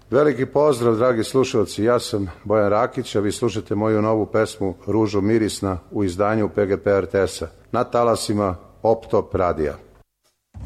Veliki pozdrav, dragi slušalci, ja sam Bojan Rakić, a vi slušate moju novu pesmu Ružo mirisna u izdanju PGP RTS-a na talasima Optop radija.